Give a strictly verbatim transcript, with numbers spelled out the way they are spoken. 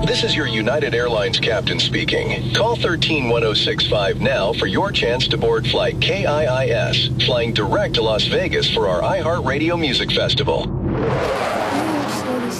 This is your United Airlines captain speaking. Call one three one zero six five now for your chance to board flight K I I S, flying direct to Las Vegas for our iHeartRadio Music Festival.